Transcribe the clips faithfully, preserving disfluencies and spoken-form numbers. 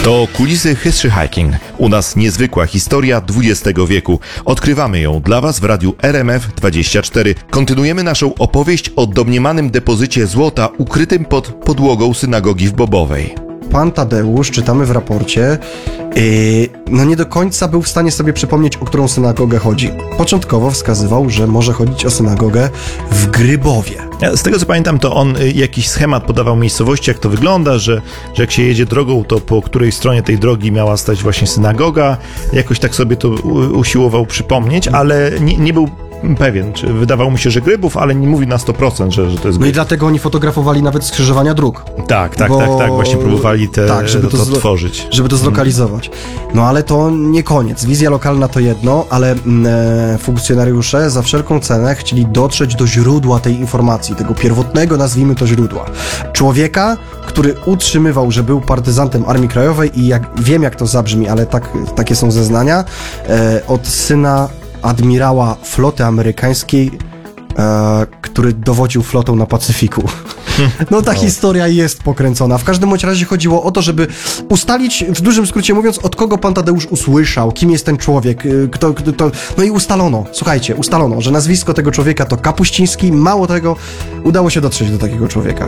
To kulisy History Hiking. U nas niezwykła historia dwudziestego wieku. Odkrywamy ją dla Was w radiu R M F dwadzieścia cztery. Kontynuujemy naszą opowieść o domniemanym depozycie złota ukrytym pod podłogą synagogi w Bobowej. Pan Tadeusz, czytamy w raporcie, yy, no nie do końca był w stanie sobie przypomnieć, o którą synagogę chodzi. Początkowo wskazywał, że może chodzić o synagogę w Grybowie. Z tego co pamiętam, to on jakiś schemat podawał miejscowości, jak to wygląda, że, że jak się jedzie drogą, to po której stronie tej drogi miała stać właśnie synagoga. Jakoś tak sobie to usiłował przypomnieć, ale nie, nie był pewien, czy wydawało mu się, że Grybów, ale nie mówi na sto procent, że, że to jest Grybów. No i dlatego oni fotografowali nawet skrzyżowania dróg. Tak, tak, bo... tak, tak, właśnie próbowali te, tak, żeby to, to, to tworzyć. Żeby to zlokalizować. No ale to nie koniec. Wizja lokalna to jedno, ale e, funkcjonariusze za wszelką cenę chcieli dotrzeć do źródła tej informacji, tego pierwotnego, nazwijmy to źródła. Człowieka, który utrzymywał, że był partyzantem Armii Krajowej i jak, wiem jak to zabrzmi, ale tak, takie są zeznania, e, od syna admirała floty amerykańskiej, e, który dowodził flotą na Pacyfiku. No ta historia jest pokręcona. W każdym bądź razie chodziło o to, żeby ustalić, w dużym skrócie mówiąc, od kogo pan Tadeusz usłyszał, kim jest ten człowiek, kto, kto, to... No i ustalono, słuchajcie, ustalono, że nazwisko tego człowieka to Kapuściński. Mało tego, udało się dotrzeć do takiego człowieka.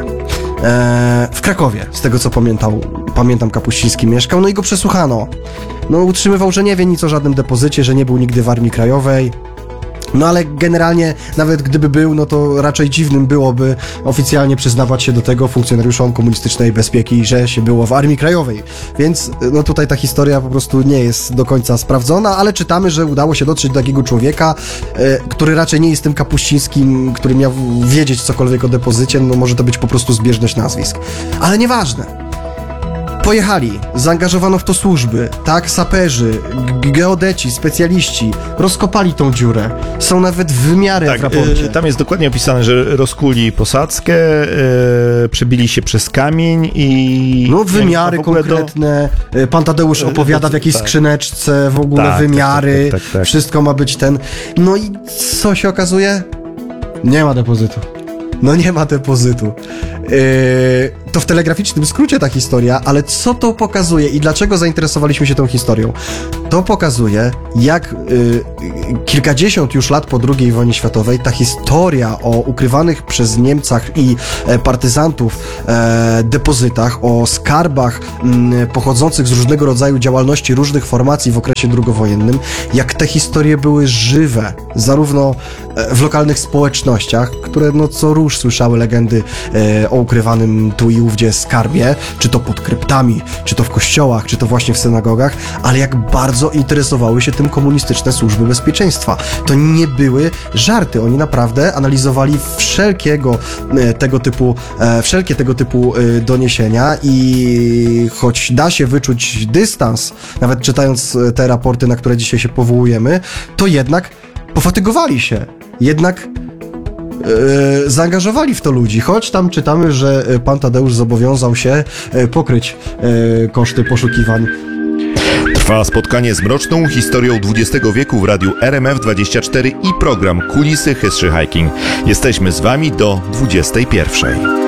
Eee, w Krakowie, z tego co pamiętał, pamiętam, Kapuściński mieszkał, no i go przesłuchano. No utrzymywał, że nie wie nic o żadnym depozycie, że nie był nigdy w Armii Krajowej. No ale generalnie, nawet gdyby był, no to raczej dziwnym byłoby oficjalnie przyznawać się do tego funkcjonariuszom komunistycznej bezpieki, że się było w Armii Krajowej. Więc no tutaj ta historia po prostu nie jest do końca sprawdzona, ale czytamy, że udało się dotrzeć do takiego człowieka, e, który raczej nie jest tym Kapuścińskim, który miał wiedzieć cokolwiek o depozycie, no może to być po prostu zbieżność nazwisk. Ale nieważne. Pojechali, zaangażowano w to służby, tak, saperzy, g- geodeci, specjaliści, rozkopali tą dziurę. Są nawet wymiary tak, w raporcie. Y, tam jest dokładnie opisane, że rozkuli posadzkę, y, przebili się przez kamień i... No wymiary konkretne, do... pan Tadeusz opowiada w jakiejś tak. skrzyneczce, w ogóle tak, wymiary, tak, tak, tak, tak. Wszystko ma być ten... No i co się okazuje? Nie ma depozytu. No nie ma depozytu. Yy, to w telegraficznym skrócie ta historia, ale co to pokazuje i dlaczego zainteresowaliśmy się tą historią? To pokazuje, jak yy, kilkadziesiąt już lat po drugiej wojnie światowej ta historia o ukrywanych przez Niemcach i e, partyzantów e, depozytach, o skarbach m, pochodzących z różnego rodzaju działalności różnych formacji w okresie drugowojennym, jak te historie były żywe, zarówno w lokalnych społecznościach, które no co róż słyszały legendy e, o ukrywanym tu i ówdzie skarbie, czy to pod kryptami, czy to w kościołach, czy to właśnie w synagogach, ale jak bardzo interesowały się tym komunistyczne służby bezpieczeństwa. To nie były żarty, oni naprawdę analizowali wszelkiego e, tego typu, e, wszelkie tego typu e, doniesienia i choć da się wyczuć dystans, nawet czytając te raporty, na które dzisiaj się powołujemy, to jednak pofatygowali się. Jednak Yy, zaangażowali w to ludzi, choć tam czytamy, że pan Tadeusz zobowiązał się yy, pokryć yy, koszty poszukiwań. Trwa spotkanie z mroczną historią dwudziestego wieku w radiu R M F dwadzieścia cztery i program Kulisy History Hiking. Jesteśmy z Wami do dwudziestej pierwszej.